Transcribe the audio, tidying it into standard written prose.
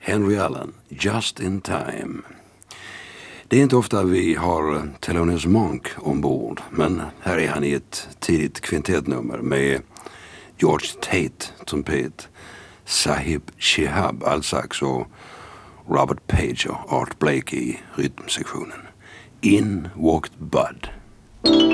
Henry Allen, Just in Time. Det är inte ofta vi har Thelonious Monk ombord, men här är han i ett tidigt kvintettnummer med George Tate, trumpet, Sahib Shihab, allsax och Robert Page och Art Blake i rytmsektionen. In walked Bud.